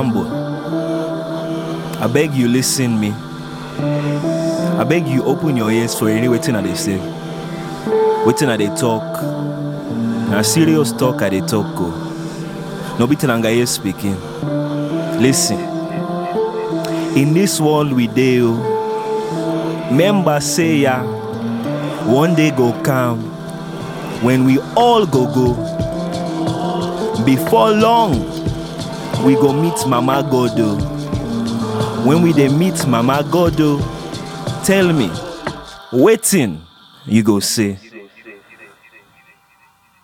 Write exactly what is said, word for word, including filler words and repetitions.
preamble, I beg you listen me. I beg you open your ears for any waiting that they say. Waiting that they talk. Now serious talk at they talk go. No be Tenangaye speaking. Listen. In this world we deal, members say ya, one day go come when we all go go. Before long, we go meet Mama Godo. When we dey meet Mama Godo, tell me, waiting you go say.